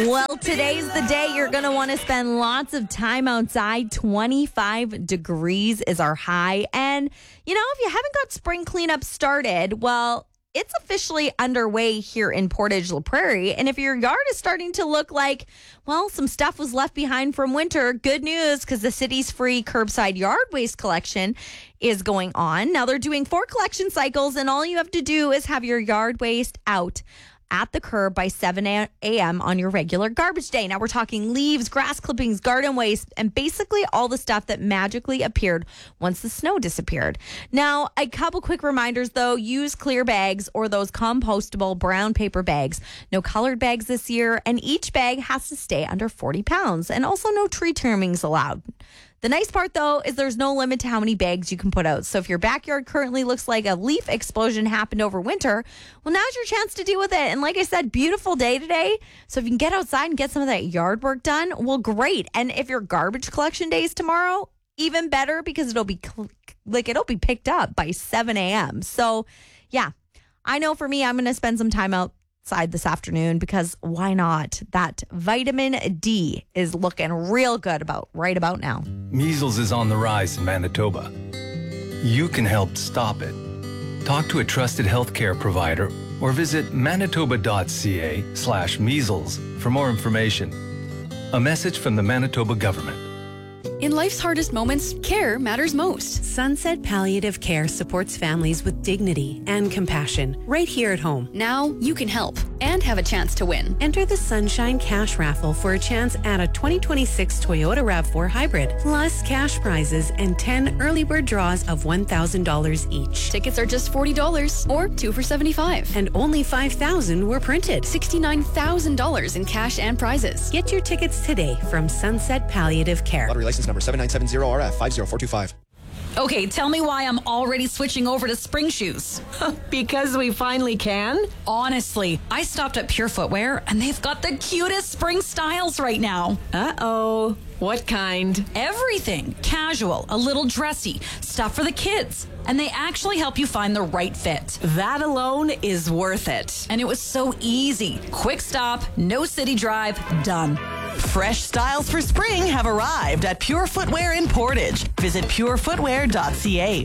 Well, today's the day you're going to want to spend lots of time outside. 25 degrees is our high. And, you know, if you haven't got spring cleanup started, well, it's officially underway here in Portage La Prairie. And if your yard is starting to look like, well, some stuff was left behind from winter, good news, because the city's free curbside yard waste collection is going on. Now, they're doing 4 collection cycles, and all you have to do is have your yard waste out at the curb by 7 a.m. on your regular garbage day. Now we're talking leaves, grass clippings, garden waste, and basically all the stuff that magically appeared once the snow disappeared. Now, a couple quick reminders though, use clear bags or those compostable brown paper bags. No colored bags this year, and each bag has to stay under 40 pounds, and also no tree trimmings allowed. The nice part, though, is there's no limit to how many bags you can put out. So if your backyard currently looks like a leaf explosion happened over winter, well, now's your chance to deal with it. And like I said, beautiful day today. So if you can get outside and get some of that yard work done, well, great. And if your garbage collection day is tomorrow, even better, because it'll be picked up by 7 a.m. So, yeah, I know for me, I'm going to spend some time outside this afternoon, because why not? That vitamin D is looking real good right about now. Measles is on the rise in Manitoba. You can help stop it. Talk to a trusted healthcare provider or visit manitoba.ca/measles for more information. A message from the Manitoba government. In life's hardest moments, care matters most. Sunset Palliative Care supports families with dignity and compassion right here at home. Now you can help and have a chance to win. Enter the Sunshine Cash Raffle for a chance at a 2026 Toyota RAV4 Hybrid, plus cash prizes and 10 early bird draws of $1,000 each. Tickets are just $40 or 2 for $75. And only 5,000 were printed. $69,000 in cash and prizes. Get your tickets today from Sunset Palliative Care. Lottery license number 7970RF 50425. Okay, tell me why I'm already switching over to spring shoes. Because we finally can? Honestly, I stopped at Pure Footwear and they've got the cutest spring styles right now. Uh-oh. What kind? Everything. Casual, a little dressy, stuff for the kids. And they actually help you find the right fit. That alone is worth it. And it was so easy. Quick stop, no city drive, done. Fresh styles for spring have arrived at Pure Footwear in Portage. Visit purefootwear.ca.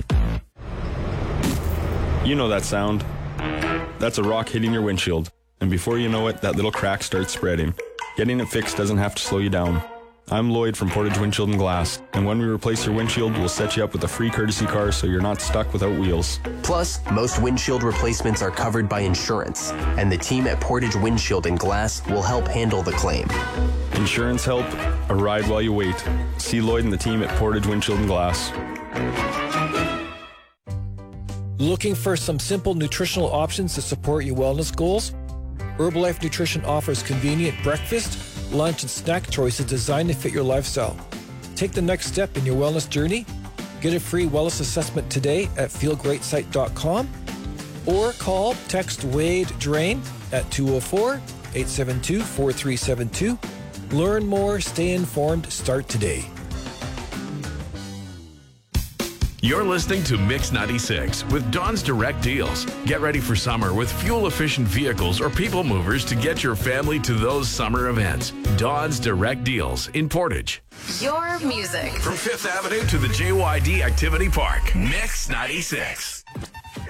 You know that sound. That's a rock hitting your windshield. And before you know it, that little crack starts spreading. Getting it fixed doesn't have to slow you down. I'm Lloyd from Portage Windshield and Glass, and when we replace your windshield, we'll set you up with a free courtesy car so you're not stuck without wheels. Plus, most windshield replacements are covered by insurance, and the team at Portage Windshield and Glass will help handle the claim. Insurance help, a ride while you wait. See Lloyd and the team at Portage Windshield and Glass. Looking for some simple nutritional options to support your wellness goals? Herbalife Nutrition offers convenient breakfast, lunch, and snack choices designed to fit your lifestyle. Take the next step in your wellness journey. Get a free wellness assessment today at feelgreatsite.com or call text Wade Drain at 204-872-4372. Learn more, stay informed, start today. You're listening to Mix 96 with Dawn's Direct Deals. Get ready for summer with fuel-efficient vehicles or people movers to get your family to those summer events. Dawn's Direct Deals in Portage. Your music. From 5th Avenue to the JYD Activity Park. Mix 96.